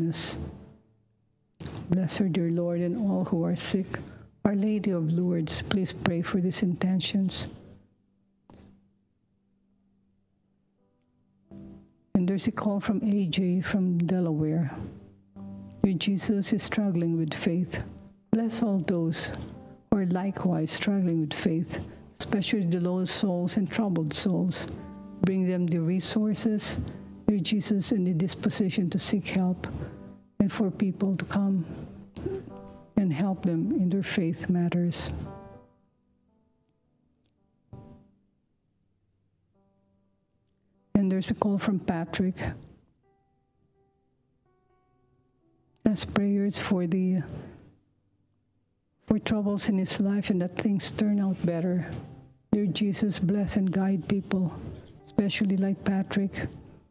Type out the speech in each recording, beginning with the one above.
Agnes. Bless her, dear Lord, and all who are sick. Our Lady of Lourdes, please pray for these intentions. And there's a call from AJ from Delaware. Dear Jesus is struggling with faith. Bless all those who are likewise struggling with faith, especially the lost souls and troubled souls. Bring them the resources, dear Jesus, and the disposition to seek help, and for people to come and help them in their faith matters. And there's a call from Patrick. As prayers for troubles in his life and that things turn out better. Dear Jesus, bless and guide people, especially like Patrick,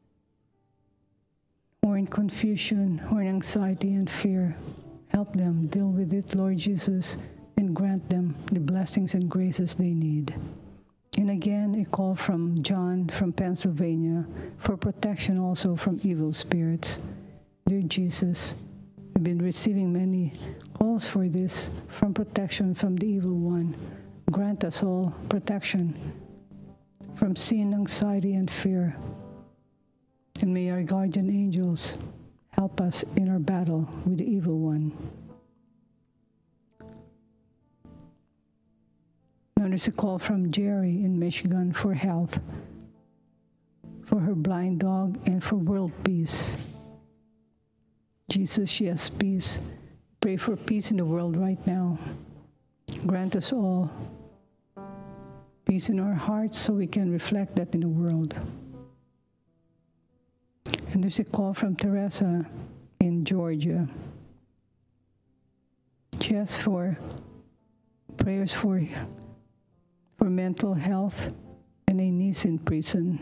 who are in confusion, who are in anxiety and fear. Help them deal with it, Lord Jesus, and grant them the blessings and graces they need. And again, a call from John from Pennsylvania for protection also from evil spirits. Dear Jesus, we've been receiving many calls for this, from protection from the evil one. Grant us all protection from sin, anxiety, and fear. And may our guardian angels help us in our battle with the evil one. Now there's a call from Jerry in Michigan for health, for her blind dog, and for world peace. Jesus, she has peace. Pray for peace in the world right now. Grant us all peace in our hearts so we can reflect that in the world. And there's a call from Teresa in Georgia. She asks for prayers for mental health and a niece in prison.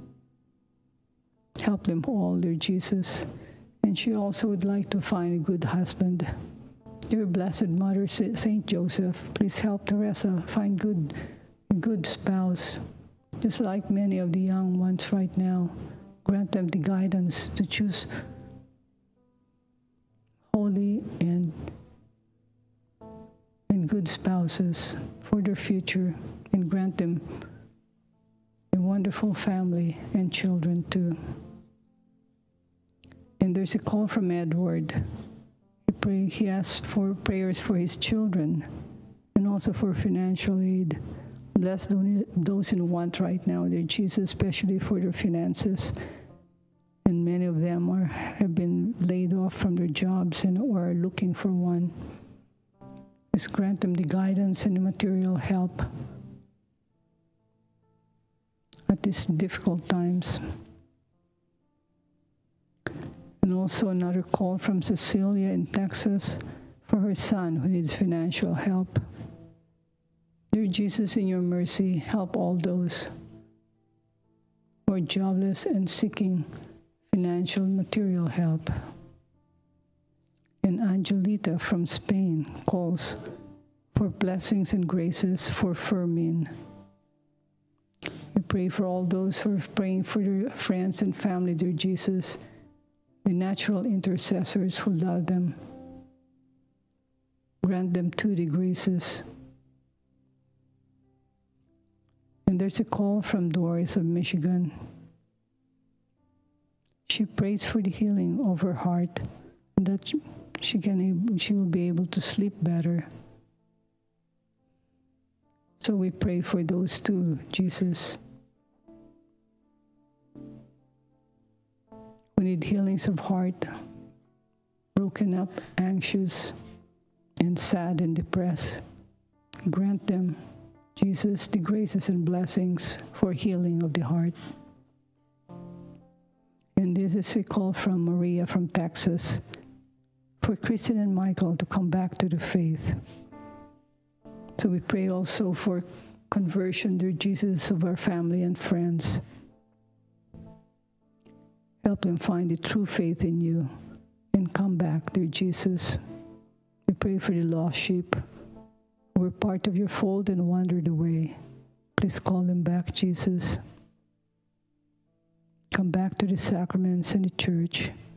Help them all, dear Jesus. And she also would like to find a good husband. Dear Blessed Mother, Saint Joseph, please help Teresa find a good spouse, just like many of the young ones right now. Grant them the guidance to choose holy and good spouses for their future, and grant them a wonderful family and children too. And there's a call from Edward. He asks for prayers for his children and also for financial aid. Bless those in want right now, dear Jesus, especially for their finances. And many of them have been laid off from their jobs and or are looking for one. Just grant them the guidance and the material help at these difficult times. And also another call from Cecilia in Texas for her son who needs financial help. Dear Jesus, in your mercy, help all those who are jobless and seeking financial and material help. And Angelita from Spain calls for blessings and graces for Fermin. We pray for all those who are praying for their friends and family, dear Jesus, the natural intercessors who love them. Grant them too the graces. And there's a call from Doris of Michigan. She prays for the healing of her heart, and that she will be able to sleep better. So we pray for those too, Jesus. We need healings of heart, broken up, anxious, and sad and depressed. Grant them, Jesus, the graces and blessings for healing of the heart. And this is a call from Maria from Texas for Kristen and Michael to come back to the faith. So we pray also for conversion, dear Jesus, of our family and friends. Help them find the true faith in you and come back, dear Jesus. We pray for the lost sheep who were part of your fold and wandered away. Please call them back, Jesus. Come back to the sacraments and the church